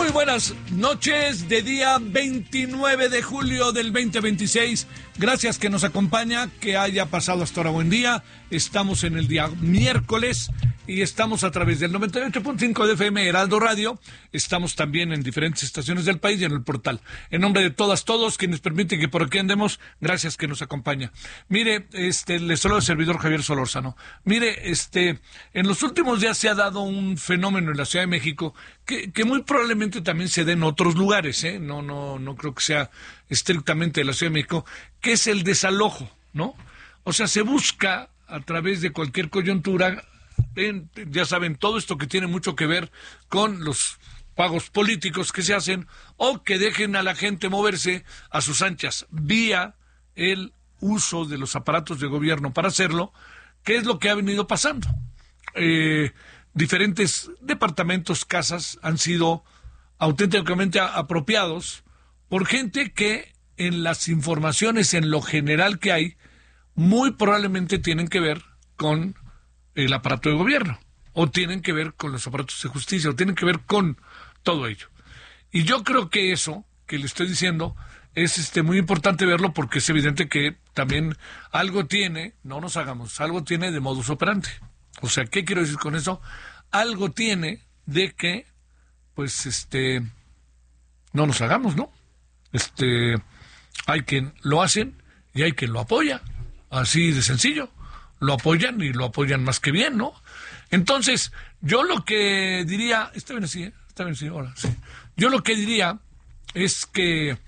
Muy buenas noches de día 29 de julio del 2026. Gracias que nos acompaña, que haya pasado hasta ahora buen día. Estamos en el día miércoles y estamos a través del 98.5 de FM Heraldo Radio. Estamos también en diferentes estaciones del país y en el portal. En nombre de todos quienes permiten que por aquí andemos, gracias que nos acompaña. Mire, le saluda el servidor Javier Solórzano. Mire, en los últimos días se ha dado un fenómeno en la Ciudad de México que muy probablemente también se dé en otros lugares, no creo que sea estrictamente de la Ciudad de México, que es el desalojo, ¿no? O sea, se busca a través de cualquier coyuntura, ya saben, todo esto que tiene mucho que ver con los pagos políticos que se hacen o que dejen a la gente moverse a sus anchas vía el uso de los aparatos de gobierno para hacerlo, que es lo que ha venido pasando. Diferentes departamentos, casas han sido auténticamente apropiados por gente que en las informaciones en lo general que hay muy probablemente tienen que ver con el aparato de gobierno o tienen que ver con los aparatos de justicia o tienen que ver con todo ello. Y yo creo que eso que le estoy diciendo es muy importante verlo porque es evidente que también algo tiene, no nos hagamos, algo tiene de modus operandi. O sea, ¿qué quiero decir con eso? Algo tiene de que, pues, no nos hagamos, ¿no? Hay quien lo hacen y hay quien lo apoya, así de sencillo. Lo apoyan y lo apoyan más que bien, ¿no? Entonces, yo lo que diría, está bien así, ahora sí. Yo lo que diría es que,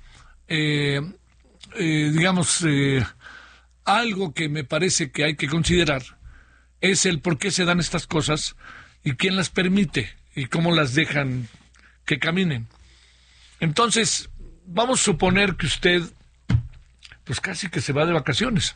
algo que me parece que hay que considerar es el por qué se dan estas cosas y quién las permite y cómo las dejan que caminen. Entonces, vamos a suponer que usted, pues casi que se va de vacaciones.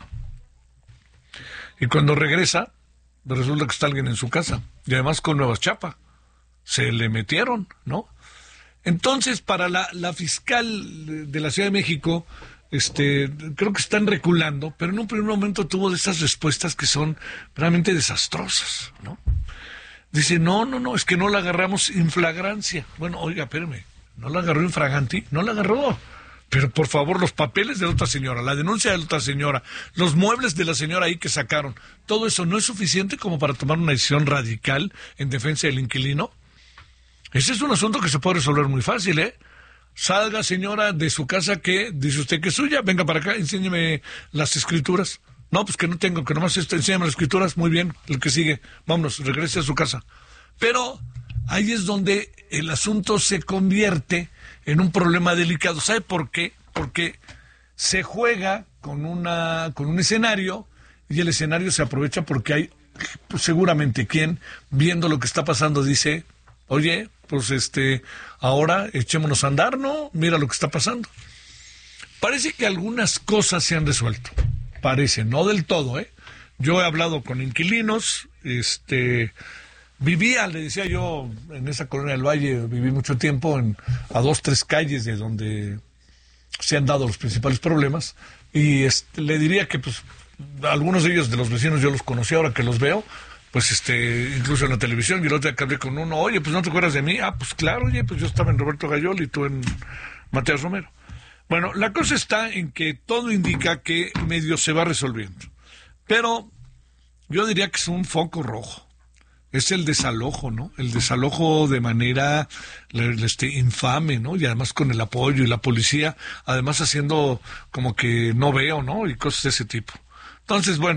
Y cuando regresa, resulta que está alguien en su casa. Y además con nuevas chapas. Se le metieron, ¿no? Entonces, para la fiscal de la Ciudad de México, creo que están reculando, pero en un primer momento tuvo de esas respuestas que son realmente desastrosas, ¿no? Dice, no, es que no la agarramos en flagrancia. Bueno, oiga, espérame, ¿no la agarró en fraganti? No la agarró. Pero, por favor, los papeles de la otra señora, la denuncia de la otra señora, los muebles de la señora ahí que sacaron, ¿todo eso no es suficiente como para tomar una decisión radical en defensa del inquilino? Ese es un asunto que se puede resolver muy fácil, ¿eh? Salga, señora, de su casa que dice usted que es suya, venga para acá, enséñeme las escrituras. No, pues que no tengo, que nomás enséñame las escrituras, muy bien, el que sigue, vámonos, regrese a su casa. Pero ahí es donde el asunto se convierte en un problema delicado. ¿Sabe por qué? Porque se juega con un escenario y el escenario se aprovecha porque hay pues, seguramente quien, viendo lo que está pasando, dice, oye, pues ahora echémonos a andar, ¿no? Mira lo que está pasando. Parece que algunas cosas se han resuelto. Parece, no del todo, ¿eh? Yo he hablado con inquilinos, vivía, le decía yo, en esa colonia del Valle, viví mucho tiempo a 2-3 calles de donde se han dado los principales problemas, y le diría que pues algunos de ellos, de los vecinos, yo los conocí ahora que los veo, pues incluso en la televisión, y el otro día que hablé con uno, oye, pues ¿no te acuerdas de mí? Ah, pues claro, oye, pues yo estaba en Roberto Gayol y tú en Matías Romero. Bueno, la cosa está en que todo indica que medio se va resolviendo, pero yo diría que es un foco rojo. Es el desalojo, ¿no? El desalojo de manera infame, ¿no? Y además con el apoyo y la policía, además haciendo como que no veo, ¿no? Y cosas de ese tipo. Entonces, bueno,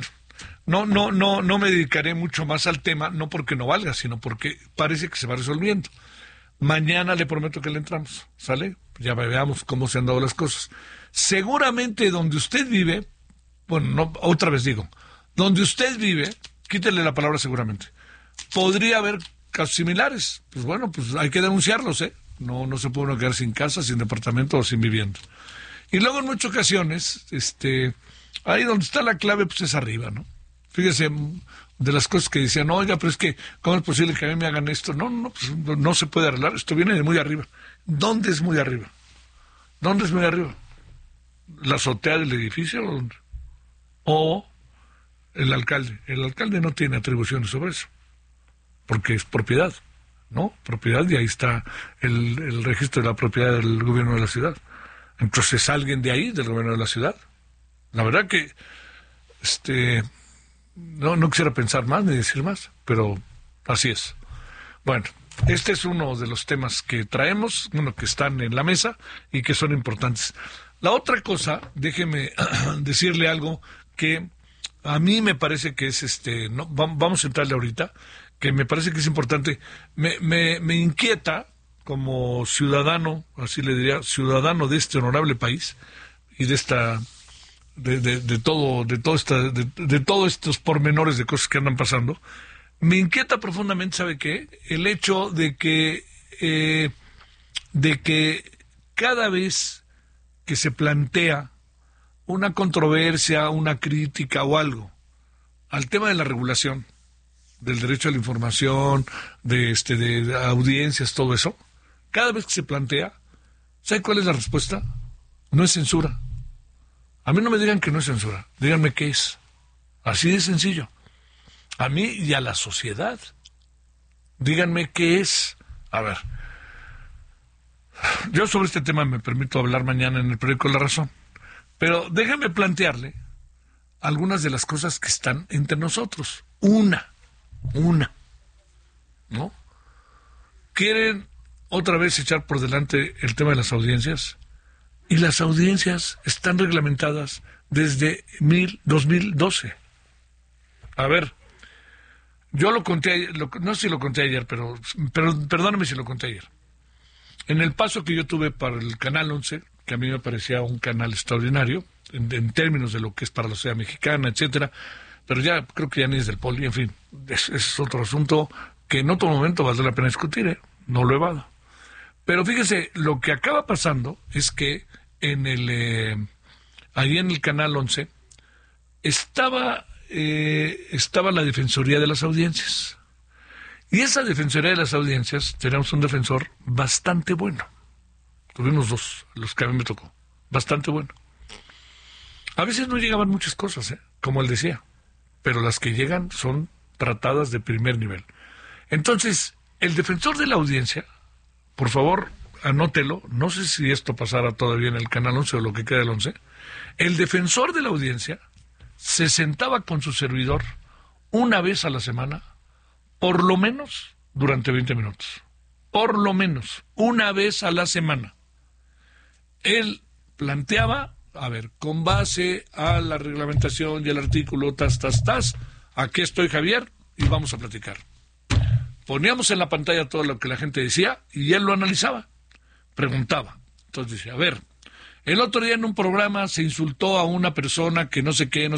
no me dedicaré mucho más al tema, no porque no valga, sino porque parece que se va resolviendo. Mañana le prometo que le entramos, ¿sale? Ya veamos cómo se han dado las cosas. Seguramente donde usted vive, bueno, no, otra vez digo, donde usted vive, quítele la palabra seguramente, podría haber casos similares. Pues bueno, pues hay que denunciarlos, ¿eh? No se puede uno quedar sin casa, sin departamento o sin vivienda. Y luego en muchas ocasiones, ahí donde está la clave, pues es arriba, ¿no? Fíjese, de las cosas que decían, oiga, pero es que, ¿cómo es posible que a mí me hagan esto? No, pues no se puede arreglar, esto viene de muy arriba. ¿Dónde es muy arriba? ¿Dónde es muy arriba? ¿La azotea del edificio o dónde? O el alcalde. El alcalde no tiene atribuciones sobre eso, porque es propiedad. ¿no? Propiedad, y ahí está el registro de la propiedad del gobierno de la ciudad. Entonces, alguien de ahí, del gobierno de la ciudad. La verdad que no quisiera pensar más ni decir más, pero así es. Bueno, este es uno de los temas que traemos, que están en la mesa y que son importantes. La otra cosa, déjeme decirle algo que a mí me parece que es vamos a entrarle ahorita, que me parece que es importante. Me inquieta como ciudadano, así le diría, ciudadano de este honorable país y de esta de todos estos pormenores de cosas que andan pasando. Me inquieta profundamente, ¿sabe qué? El hecho de que cada vez que se plantea una controversia, una crítica o algo al tema de la regulación, del derecho a la información, de audiencias, todo eso, cada vez que se plantea, ¿sabe cuál es la respuesta? No es censura. A mí no me digan que no es censura, díganme qué es. Así de sencillo. A mí y a la sociedad. Díganme qué es. A ver, yo sobre este tema me permito hablar mañana en el periódico La Razón, pero déjenme plantearle algunas de las cosas que están entre nosotros. Una, ¿no? ¿Quieren otra vez echar por delante el tema de las audiencias? Y las audiencias están reglamentadas desde 2012. A ver, yo lo conté, no sé si lo conté ayer, pero perdóname si lo conté ayer. En el paso que yo tuve para el Canal 11, que a mí me parecía un canal extraordinario, en términos de lo que es para la sociedad mexicana, etcétera, pero ya creo que ya ni es del Poli, en fin, es otro asunto que en otro momento valdrá la pena discutir, no lo evado. Pero fíjese, lo que acaba pasando es que ahí en el Canal 11 estaba la Defensoría de las Audiencias. Y esa Defensoría de las Audiencias, teníamos un defensor bastante bueno. Tuvimos dos, los que a mí me tocó. Bastante bueno. A veces no llegaban muchas cosas, como él decía, pero las que llegan son tratadas de primer nivel. Entonces, el defensor de la audiencia, por favor, anótelo, no sé si esto pasará todavía en el Canal 11 o lo que queda del 11, el defensor de la audiencia se sentaba con su servidor una vez a la semana, por lo menos durante 20 minutos. Por lo menos, una vez a la semana. Él planteaba, a ver, con base a la reglamentación y el artículo aquí estoy, Javier, y vamos a platicar. Poníamos en la pantalla todo lo que la gente decía y él lo analizaba, preguntaba. Entonces decía, a ver, el otro día en un programa se insultó a una persona que no sé qué,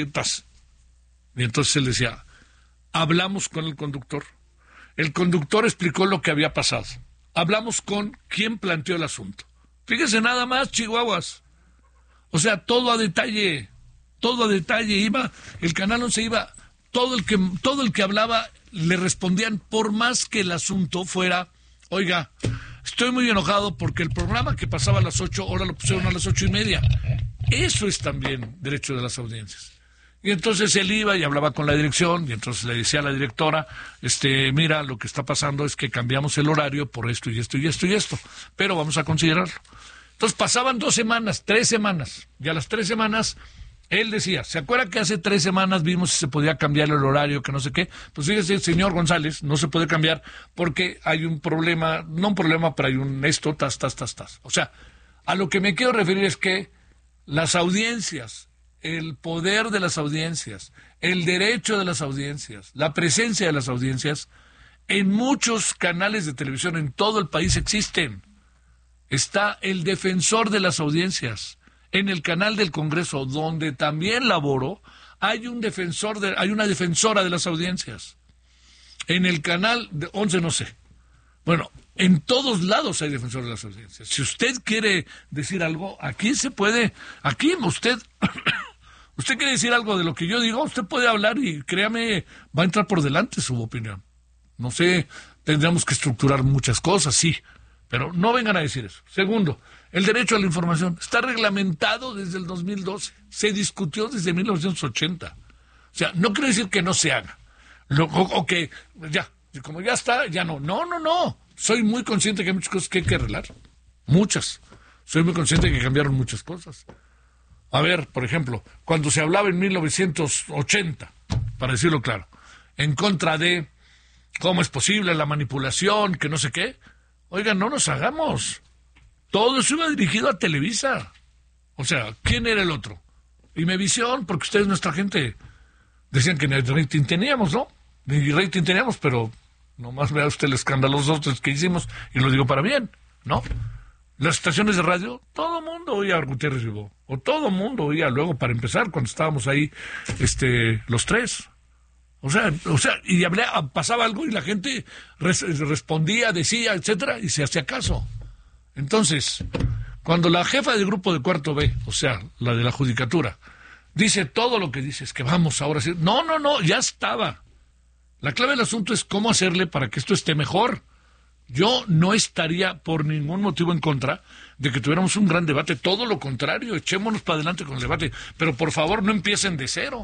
y entonces él decía, hablamos con el conductor. El conductor explicó lo que había pasado. Hablamos con quien planteó el asunto. Fíjese nada más, chihuahuas. O sea, todo a detalle iba, el Canal 11 iba, todo el que hablaba le respondían, por más que el asunto fuera, oiga, estoy muy enojado porque el programa que pasaba a las 8, ahora lo pusieron a las 8:30. Eso es también derecho de las audiencias. Y entonces él iba y hablaba con la dirección, y entonces le decía a la directora, mira, lo que está pasando es que cambiamos el horario por esto y esto y esto y esto, pero vamos a considerarlo. Entonces pasaban 2 semanas, 3 semanas, y a las 3 semanas él decía, ¿se acuerda que hace 3 semanas vimos si se podía cambiar el horario, que no sé qué? Pues fíjese, señor González, no se puede cambiar porque hay un problema, no un problema, pero hay un esto, O sea, a lo que me quiero referir es que las audiencias, el poder de las audiencias, el derecho de las audiencias, la presencia de las audiencias, en muchos canales de televisión en todo el país existen. Está el defensor de las audiencias. En el canal del Congreso, donde también laboro, hay una defensora de las audiencias. En el canal de 11 no sé. Bueno, en todos lados hay defensor de las audiencias. Si usted quiere decir algo, aquí se puede, usted quiere decir algo de lo que yo digo, usted puede hablar y créame, va a entrar por delante su opinión. No sé, tendríamos que estructurar muchas cosas, sí, pero no vengan a decir eso. Segundo, el derecho a la información está reglamentado desde el 2012, se discutió desde 1980. O sea, no quiere decir que no se haga, o que ya, Y como ya está, ya no. No. Soy muy consciente que hay muchas cosas que hay que arreglar. Muchas. Soy muy consciente de que cambiaron muchas cosas. A ver, por ejemplo, cuando se hablaba en 1980, para decirlo claro, en contra de cómo es posible la manipulación, que no sé qué. Oigan, no nos hagamos. Todo eso iba dirigido a Televisa. O sea, ¿quién era el otro? Imevisión, porque ustedes, nuestra gente, decían que ni rating teníamos, ¿no? Ni rating teníamos, pero nomás vea usted el escándalo que hicimos, y lo digo para bien, ¿no? Las estaciones de radio, todo el mundo oía a Gutiérrez Ribó, o todo el mundo oía luego, para empezar, cuando estábamos ahí, los tres. O sea, y pasaba algo y la gente respondía, decía, etcétera, y se hacía caso. Entonces, cuando la jefa del grupo de cuarto B, o sea, la de la judicatura, dice todo lo que dice, es que vamos ahora a decir, no, ya estaba. La clave del asunto es cómo hacerle para que esto esté mejor. Yo no estaría por ningún motivo en contra de que tuviéramos un gran debate, todo lo contrario, echémonos para adelante con el debate, pero por favor no empiecen de cero.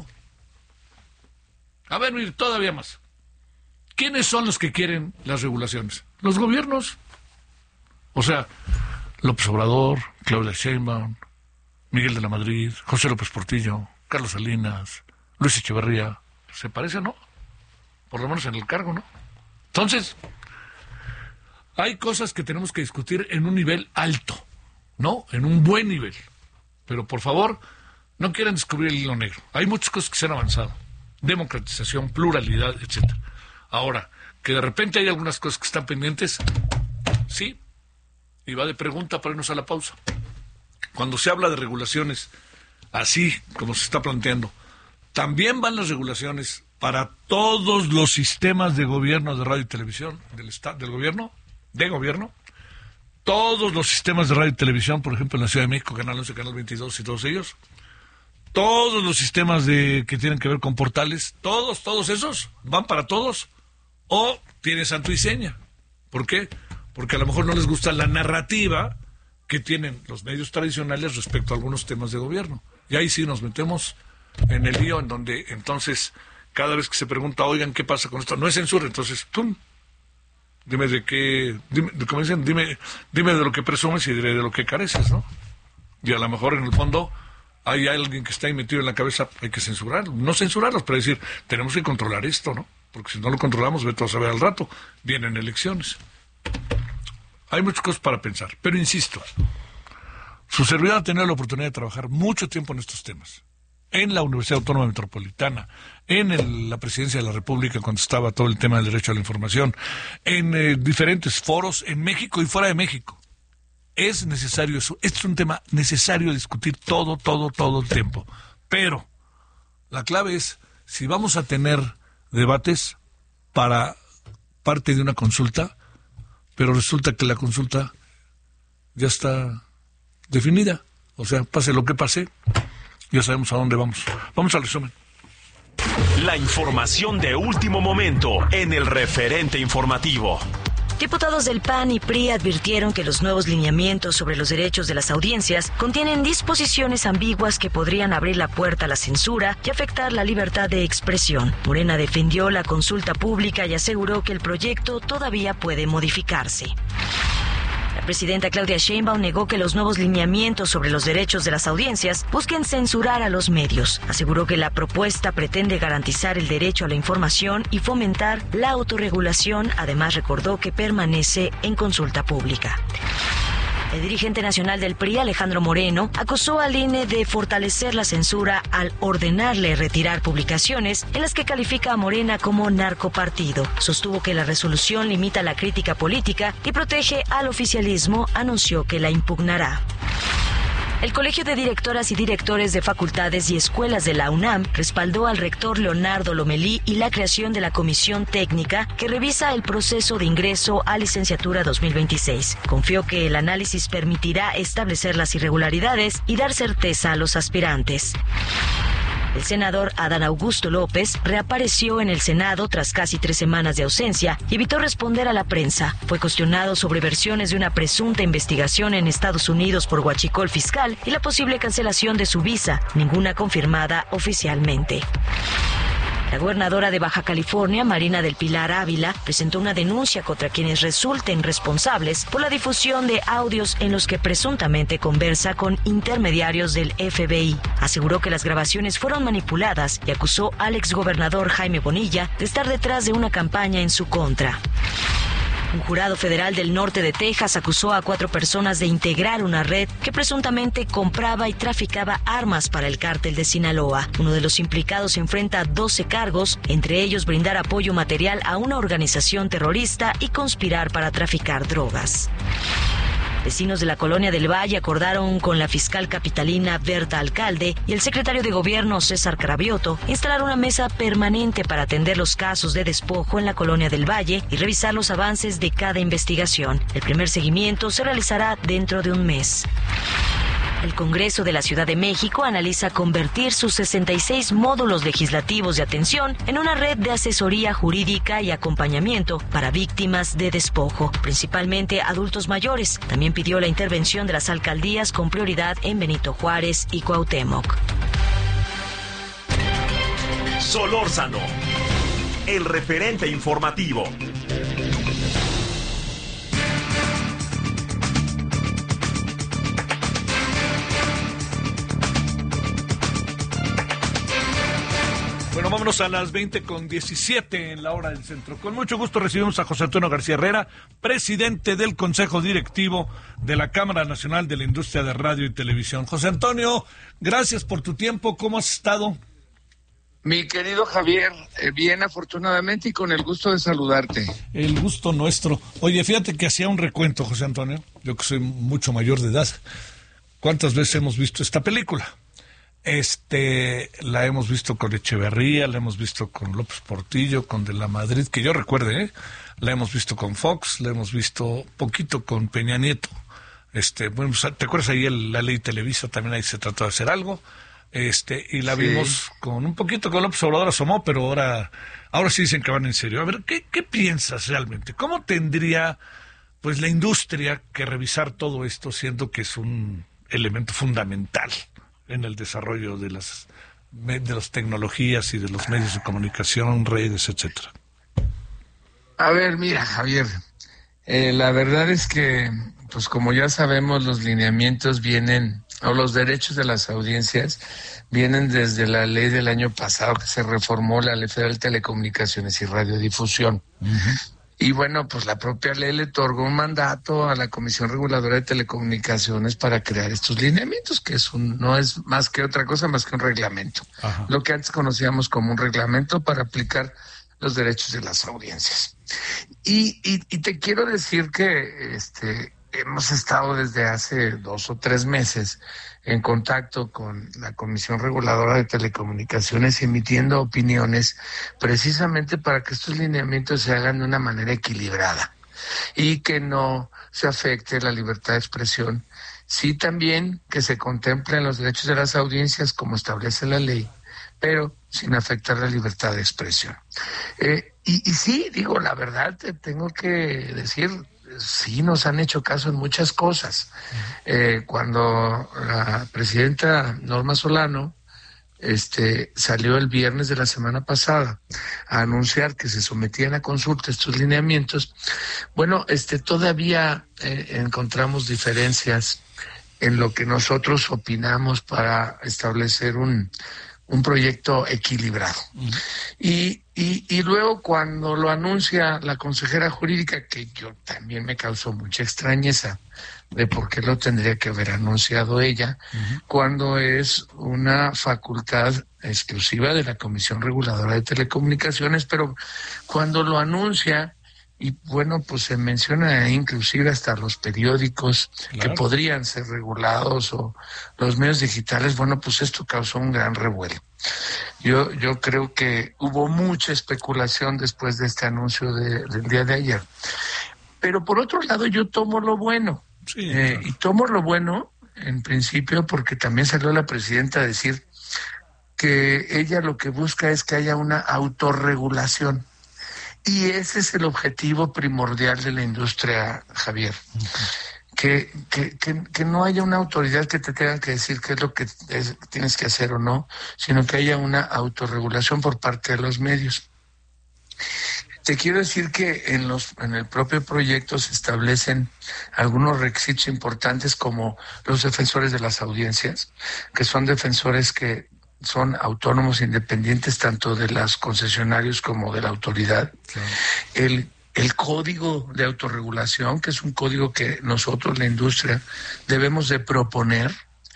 A ver, mire, todavía más. ¿Quiénes son los que quieren las regulaciones? Los gobiernos. O sea, López Obrador, Claudia Sheinbaum, Miguel de la Madrid, José López Portillo, Carlos Salinas, Luis Echeverría. ¿Se parece, no? Por lo menos en el cargo, ¿no? Entonces, hay cosas que tenemos que discutir en un nivel alto, ¿no? En un buen nivel. Pero, por favor, no quieran descubrir el hilo negro. Hay muchas cosas que se han avanzado. Democratización, pluralidad, etcétera. Ahora, que de repente hay algunas cosas que están pendientes, sí, y va de pregunta para irnos a la pausa. Cuando se habla de regulaciones, así como se está planteando, también van las regulaciones para todos los sistemas de gobierno de radio y televisión, del gobierno, todos los sistemas de radio y televisión, por ejemplo en la Ciudad de México, Canal 11, Canal 22 y todos ellos, todos los sistemas que tienen que ver con portales, todos esos, van para todos, o tiene santo y seña. ¿Por qué? Porque a lo mejor no les gusta la narrativa que tienen los medios tradicionales respecto a algunos temas de gobierno. Y ahí sí nos metemos en el lío en donde entonces cada vez que se pregunta, oigan, ¿qué pasa con esto? No es censura, entonces, ¡tum! Dime de qué, como dicen, dime de lo que presumes y diré de lo que careces, ¿no? Y a lo mejor en el fondo hay alguien que está ahí metido en la cabeza, hay que censurarlo, no censurarlos, pero decir, tenemos que controlar esto, ¿no? Porque si no lo controlamos, vete a saber al rato, vienen elecciones. Hay muchas cosas para pensar, pero insisto, su servidor ha tenido la oportunidad de trabajar mucho tiempo en estos temas, en la Universidad Autónoma Metropolitana, en la Presidencia de la República cuando estaba todo el tema del derecho a la información, en diferentes foros en México y fuera de México. Es necesario eso, este es un tema necesario discutir todo el tiempo, pero la clave es, si vamos a tener debates para parte de una consulta, pero resulta que la consulta ya está definida, o sea, pase lo que pase, ya sabemos a dónde vamos. Vamos al resumen. La información de último momento en el referente informativo. Diputados del PAN y PRI advirtieron que los nuevos lineamientos sobre los derechos de las audiencias contienen disposiciones ambiguas que podrían abrir la puerta a la censura y afectar la libertad de expresión. Morena defendió la consulta pública y aseguró que el proyecto todavía puede modificarse. La presidenta Claudia Sheinbaum negó que los nuevos lineamientos sobre los derechos de las audiencias busquen censurar a los medios. Aseguró que la propuesta pretende garantizar el derecho a la información y fomentar la autorregulación. Además, recordó que permanece en consulta pública. El dirigente nacional del PRI, Alejandro Moreno, acusó al INE de fortalecer la censura al ordenarle retirar publicaciones en las que califica a Morena como narcopartido. Sostuvo que la resolución limita la crítica política y protege al oficialismo. Anunció que la impugnará. El Colegio de Directoras y Directores de Facultades y Escuelas de la UNAM respaldó al rector Leonardo Lomelí y la creación de la Comisión Técnica que revisa el proceso de ingreso a licenciatura 2026. Confió que el análisis permitirá establecer las irregularidades y dar certeza a los aspirantes. El senador Adán Augusto López reapareció en el Senado tras casi 3 semanas de ausencia y evitó responder a la prensa. Fue cuestionado sobre versiones de una presunta investigación en Estados Unidos por huachicol fiscal y la posible cancelación de su visa, ninguna confirmada oficialmente. La gobernadora de Baja California, Marina del Pilar Ávila, presentó una denuncia contra quienes resulten responsables por la difusión de audios en los que presuntamente conversa con intermediarios del FBI. Aseguró que las grabaciones fueron manipuladas y acusó al exgobernador Jaime Bonilla de estar detrás de una campaña en su contra. Un jurado federal del norte de Texas acusó a 4 personas de integrar una red que presuntamente compraba y traficaba armas para el cártel de Sinaloa. Uno de los implicados enfrenta 12 cargos, entre ellos brindar apoyo material a una organización terrorista y conspirar para traficar drogas. Vecinos de la Colonia del Valle acordaron con la fiscal capitalina Berta Alcalde y el secretario de Gobierno César Cravioto instalar una mesa permanente para atender los casos de despojo en la Colonia del Valle y revisar los avances de cada investigación. El primer seguimiento se realizará dentro de un mes. El Congreso de la Ciudad de México analiza convertir sus 66 módulos legislativos de atención en una red de asesoría jurídica y acompañamiento para víctimas de despojo, principalmente adultos mayores. También pidió la intervención de las alcaldías con prioridad en Benito Juárez y Cuauhtémoc. Solórzano, el referente informativo. Bueno, vámonos a las 20:17 en la hora del centro. Con mucho gusto recibimos a José Antonio García Herrera, presidente del Consejo Directivo de la Cámara Nacional de la Industria de Radio y Televisión. José Antonio, gracias por tu tiempo. ¿Cómo has estado? Mi querido Javier, bien afortunadamente y con el gusto de saludarte. El gusto nuestro. Oye, fíjate que hacía un recuento, José Antonio, yo que soy mucho mayor de edad. ¿Cuántas veces hemos visto esta película? La hemos visto con Echeverría, la hemos visto con López Portillo, con De la Madrid, que yo recuerde, la hemos visto con Fox, la hemos visto poquito con Peña Nieto. Bueno, ¿te acuerdas ahí la ley Televisa? También ahí se trató de hacer algo. Y la vimos con un poquito con López Obrador asomó, pero ahora sí dicen que van en serio. A ver, ¿qué piensas realmente? ¿Cómo tendría pues la industria que revisar todo esto, siendo que es un elemento fundamental en el desarrollo de las tecnologías y de los medios de comunicación, redes, etcétera? A ver, mira, Javier, la verdad es que, pues como ya sabemos, los lineamientos vienen, o los derechos de las audiencias, vienen desde la ley del año pasado que se reformó, la Ley Federal de Telecomunicaciones y Radiodifusión. Uh-huh. Y bueno, pues la propia ley le otorgó un mandato a la Comisión Reguladora de Telecomunicaciones para crear estos lineamientos, que no es más que otra cosa, más que un reglamento. Ajá. Lo que antes conocíamos como un reglamento para aplicar los derechos de las audiencias. Y te quiero decir que hemos estado desde hace 2 o 3 meses en contacto con la Comisión Reguladora de Telecomunicaciones, emitiendo opiniones precisamente para que estos lineamientos se hagan de una manera equilibrada y que no se afecte la libertad de expresión. Sí, también que se contemplen los derechos de las audiencias como establece la ley, pero sin afectar la libertad de expresión. Y sí, digo, la verdad, te tengo que decir, sí nos han hecho caso en muchas cosas. Cuando la presidenta Norma Solano salió el viernes de la semana pasada a anunciar que se sometían a consulta estos lineamientos, bueno, todavía encontramos diferencias en lo que nosotros opinamos para establecer un proyecto equilibrado. Uh-huh. Y luego cuando lo anuncia la consejera jurídica, que yo también me causó mucha extrañeza de por qué lo tendría que haber anunciado ella, uh-huh, cuando es una facultad exclusiva de la Comisión Reguladora de Telecomunicaciones, pero cuando lo anuncia, y bueno, pues se menciona inclusive hasta los periódicos, claro, que podrían ser regulados, o los medios digitales, bueno, pues esto causó un gran revuelo. Yo creo que hubo mucha especulación después de este anuncio del día de ayer. Pero por otro lado, yo tomo lo bueno. Sí, claro. Y tomo lo bueno, en principio, porque también salió la presidenta a decir que ella lo que busca es que haya una autorregulación. Y ese es el objetivo primordial de la industria, Javier. Uh-huh. que no haya una autoridad que te tenga que decir qué es lo que tienes que hacer o no, sino que haya una autorregulación por parte de los medios. Te quiero decir que en el propio proyecto se establecen algunos requisitos importantes, como los defensores de las audiencias, que son defensores que son autónomos, independientes tanto de los concesionarios como de la autoridad. Claro. El código de autorregulación, que es un código que nosotros, la industria, debemos de proponer.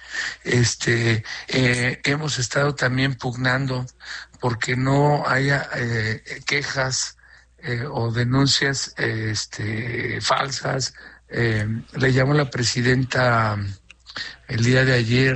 Hemos estado también pugnando porque no haya quejas o denuncias falsas. Le llamó la presidenta el día de ayer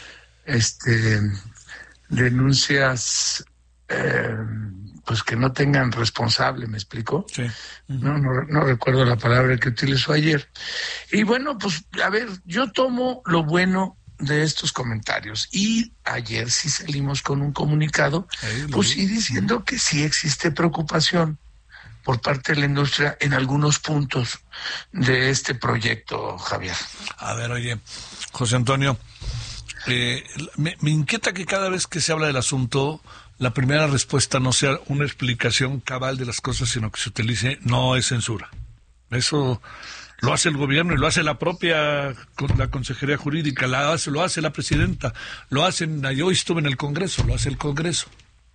denuncias pues que no tengan responsable, ¿me explico? Sí. No recuerdo la palabra que utilizó ayer. Y bueno, pues a ver, yo tomo lo bueno de estos comentarios, y ayer sí salimos con un comunicado, pues sí, diciendo que sí existe preocupación por parte de la industria en algunos puntos de este proyecto, Javier. A ver, oye, José Antonio, me inquieta que cada vez que se habla del asunto, la primera respuesta no sea una explicación cabal de las cosas, sino que se utilice "no es censura". Eso lo hace el gobierno y lo hace la Consejería Jurídica, lo hace la presidenta, lo hacen, yo estuve en el Congreso, lo hace el Congreso.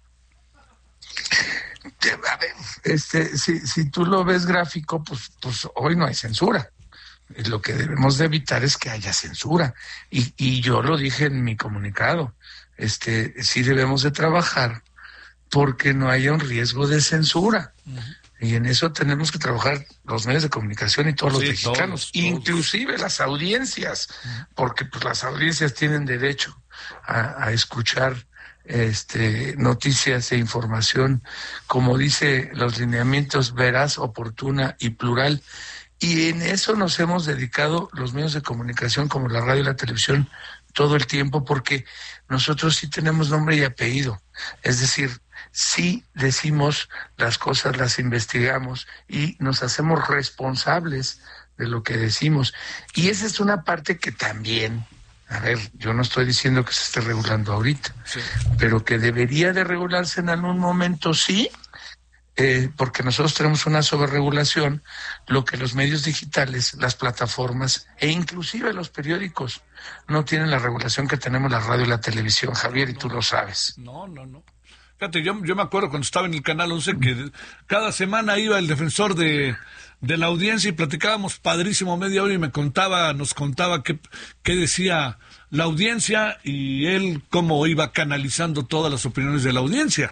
A ver, si tú lo ves gráfico, pues hoy no hay censura. Lo que debemos de evitar es que haya censura. Y yo lo dije en mi comunicado. Sí debemos de trabajar porque no haya un riesgo de censura. Uh-huh. Y en eso tenemos que trabajar los medios de comunicación y todos los mexicanos, todos. Inclusive las audiencias, porque pues las audiencias tienen derecho a escuchar noticias e información, como dice los lineamientos, veraz, oportuna y plural. Y en eso nos hemos dedicado los medios de comunicación, como la radio y la televisión, todo el tiempo, porque nosotros sí tenemos nombre y apellido. Es decir, sí decimos las cosas, las investigamos y nos hacemos responsables de lo que decimos. Y esa es una parte que también, a ver, yo no estoy diciendo que se esté regulando ahorita, sí, pero que debería de regularse en algún momento, sí, porque nosotros tenemos una sobreregulación, lo que los medios digitales, las plataformas e inclusive los periódicos no tienen la regulación que tenemos la radio y la televisión, Javier, y tú lo sabes. No. Fíjate, yo me acuerdo cuando estaba en el Canal 11 que cada semana iba el defensor de la audiencia y platicábamos padrísimo media hora y nos contaba qué decía la audiencia y él cómo iba canalizando todas las opiniones de la audiencia.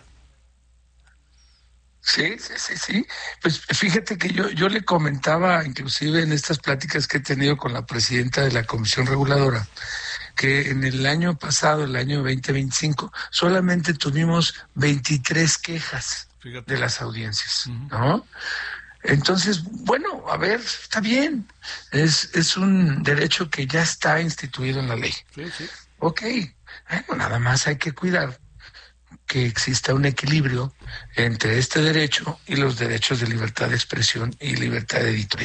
Sí. Pues fíjate que yo le comentaba, inclusive en estas pláticas que he tenido con la presidenta de la Comisión Reguladora, que en el año pasado, el año 2025, solamente tuvimos 23 quejas de las audiencias, ¿no? Entonces, bueno, a ver, está bien. Es un derecho que ya está instituido en la ley. Sí. Ok, bueno, nada más hay que cuidar que exista un equilibrio entre este derecho y los derechos de libertad de expresión y libertad editorial.